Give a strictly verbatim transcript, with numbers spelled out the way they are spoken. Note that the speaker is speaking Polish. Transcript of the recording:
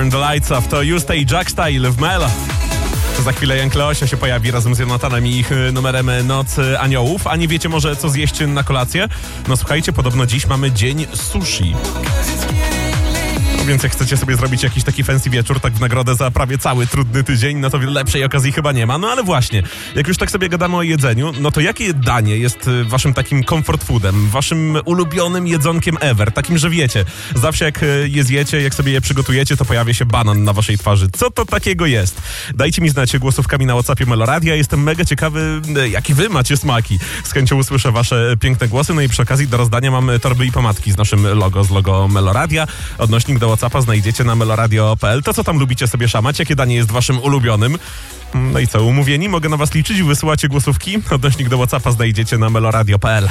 Turn the Lights Off to You Stay Jack Style w Mela. Za chwilę Jan Kleosia się pojawi razem z Jonathanem i ich numerem Noc Aniołów. A nie wiecie może co zjeść na kolację? No słuchajcie, podobno dziś mamy dzień sushi. No więc jak chcecie sobie zrobić jakiś taki fancy wieczór, tak w nagrodę za prawie cały trudny tydzień, no to lepszej okazji chyba nie ma. No ale właśnie, jak już tak sobie gadamy o jedzeniu, no to jakie danie jest waszym takim comfort foodem, waszym ulubionym jedzonkiem ever? Takim, że wiecie, zawsze jak je zjecie, jak sobie je przygotujecie, to pojawia się banan na waszej twarzy. Co to takiego jest? Dajcie mi znać głosówkami na WhatsAppie Meloradia. Jestem mega ciekawy, jakie wy macie smaki. Z chęcią usłyszę wasze piękne głosy. No i przy okazji do rozdania mam torby i pomadki z naszym logo, z logo Meloradia. Odnośnik do WhatsAppa znajdziecie na meloradio kropka p l. To co tam lubicie sobie szamać? Jakie danie jest waszym ulubionym? No i co, umówieni? Mogę na was liczyć? Wysyłacie głosówki? Odnośnik do WhatsAppa znajdziecie na meloradio kropka p l.